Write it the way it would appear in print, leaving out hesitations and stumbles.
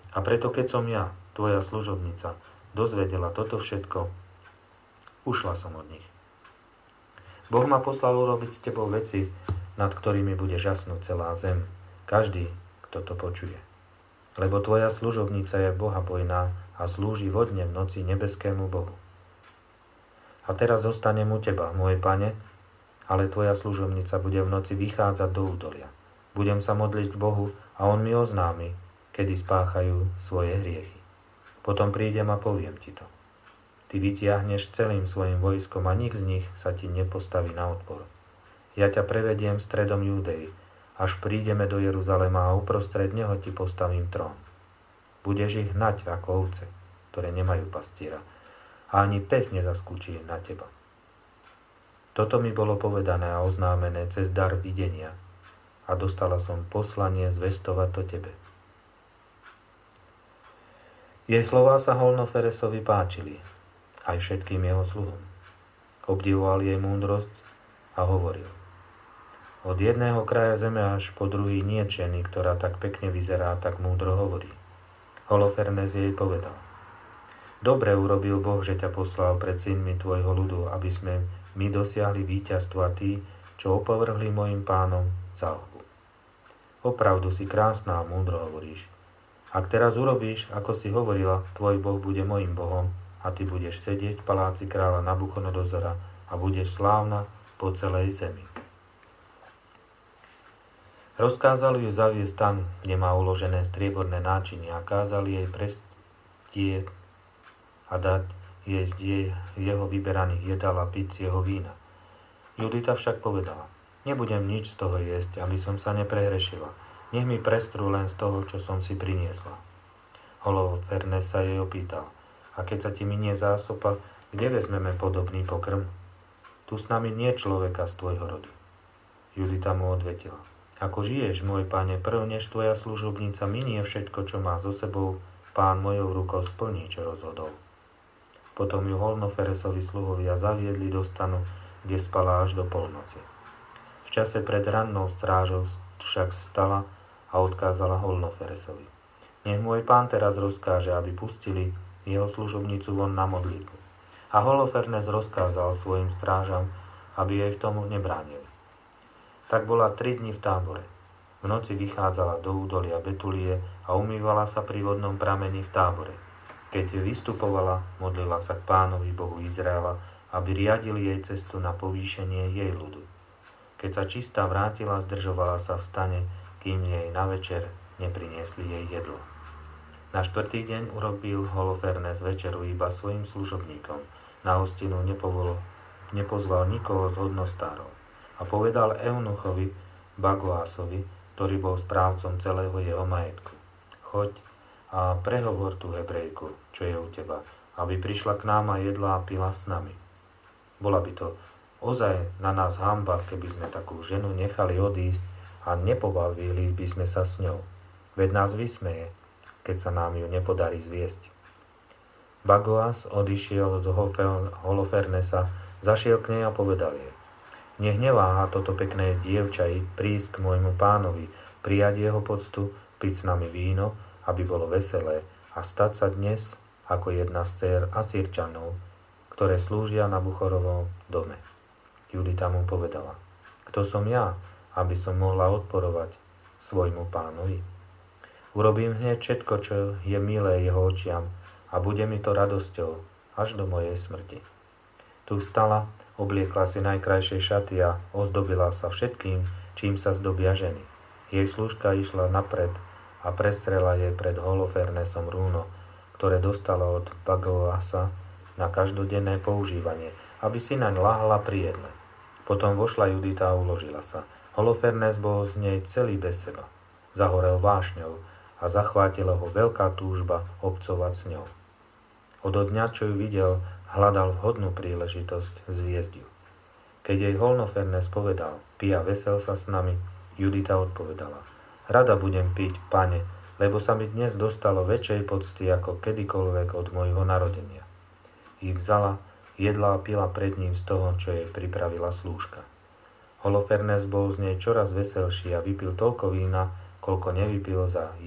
A preto keď som ja, tvoja služobnica, dozvedela toto všetko, ušla som od nich. Boh ma poslal urobiť s tebou veci, nad ktorými bude žasnúť celá zem, každý, kto to počuje. Lebo tvoja služobnica je bohabojná a slúži vodne v noci nebeskému Bohu. A teraz zostanem u teba, môj pane, ale tvoja služobnica bude v noci vychádzať do údolia. Budem sa modliť k Bohu a on mi oznámi, kedy spáchajú svoje hriechy. Potom prídem a poviem ti to. Ty vytiahneš celým svojim vojskom a nik z nich sa ti nepostaví na odpor. Ja ťa prevediem stredom Júdei, až prídeme do Jeruzalema a uprostred neho ti postavím trón. Budeš ich hnať ako ovce, ktoré nemajú pastiera, a ani pes nezaskúči na teba. Toto mi bolo povedané a oznámené cez dar videnia a dostala som poslanie zvestovať to tebe. Jej slová sa Holnoferesovi páčili, aj všetkým jeho sluhom. Obdivoval jej múdrosť a hovoril: Od jedného kraja zeme až po druhý nie je ženy, ktorá tak pekne vyzerá a tak múdro hovorí. Holofernes jej povedal: Dobre urobil Boh, že ťa poslal pred synmi tvojho ľudu, aby sme my dosiahli víťazstvo a tí, čo opovrhli mojim pánom, záhubu. Opravdu si krásna a múdro hovoríš. Ak teraz urobíš, ako si hovorila, tvoj Boh bude mojim Bohom a ty budeš sedieť v paláci kráľa Nabuchodonozora a budeš slávna po celej zemi. Rozkázali ju zaviesť tam, kde má uložené strieborné náčinie a kázali jej prestieť a dať jesť jeho vyberaných jedál a piť z jeho vína. Judita však povedala: Nebudem nič z toho jesť, aby som sa neprehrešila. Nech mi prestrú len z toho, čo som si priniesla. Holofernes sa jej opýtal: A keď sa ti minie zásoba, kde vezmeme podobný pokrm? Tu s nami nie človeka z tvojho rodu. Judita mu odvetila: Ako žiješ, môj pane, prv než tvoja služobnica minie všetko, čo má so sebou, pán mojou rukou splní, čo rozhodol. Potom ju Holnoferesovi sluhovia zaviedli do stanu, kde spala až do polnoci. V čase pred rannou strážou však stala a odkázala Holnoferesovi: Nech môj pán teraz rozkáže, aby pustili jeho služobnicu von na modlitbu. A Holofernes rozkázal svojim strážam, aby jej v tomu nebránili. Tak bola 3 dni v tábore. V noci vychádzala do údolia Betulie a umývala sa pri vodnom prameni v tábore. Keď vystupovala, modlila sa k Pánovi Bohu Izraela, aby riadil jej cestu na povýšenie jej ľudu. Keď sa čistá vrátila, zdržovala sa v stane, kým jej na večer nepriniesli jej jedlo. Na 4. deň urobil Holofernes večeru iba svojim služobníkom. Na hostinu nepozval nikoho z hodnostárov. A povedal eunuchovi Bagoásovi, ktorý bol správcom celého jeho majetku: Choď a prehovor tú Hebrejku, čo je u teba, aby prišla k nám a jedla a pila s nami. Bola by to ozaj na nás hanba, keby sme takú ženu nechali odísť a nepobavili by sme sa s ňou. Veď nás vysmeje, keď sa nám ju nepodarí zviesť. Bagoás odišiel od Holofernesa, zašiel k nej a povedal jej: Nech neváha toto pekné dievča prísť k môjmu pánovi, prijať jeho poctu, piť s nami víno, aby bolo veselé, a stať sa dnes ako jedna z dcér Asírčanov, ktoré slúžia na Nabuchorovom dome. Judita mu povedala: Kto som ja, aby som mohla odporovať svojmu pánovi? Urobím hneď všetko, čo je milé jeho očiam, a bude mi to radosťou až do mojej smrti. Tu vstala, obliekla si najkrajšie šaty a ozdobila sa všetkým, čím sa zdobia ženy. Jej služka išla napred a prestrela jej pred Holofernesom rúno, ktoré dostala od Bagoasa na každodenné používanie, aby si naň lahla pri jedle. Potom vošla Judita a uložila sa. Holofernes bol z nej celý bez seba. Zahorel vášňou a zachvátila ho veľká túžba obcovať s ňou. Od dňa, čo ju videl, hľadal vhodnú príležitosť zviesť ju. Keď jej Holofernes povedal: Pia, vesel sa s nami, Judita odpovedala: Rada budem piť, pane, lebo sa mi dnes dostalo väčšej pocty ako kedykoľvek od môjho narodenia. Ich vzala, jedla a pila pred ním z toho, čo jej pripravila slúžka. Holofernes bol z nej čoraz veselší a vypil toľko vína, koľko nevypil za